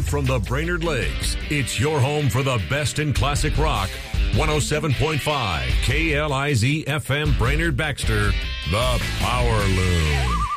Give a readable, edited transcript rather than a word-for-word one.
from the Brainerd Lakes, it's your home for the best in classic rock. 107.5 KLIZ FM Brainerd Baxter, the Power Loom.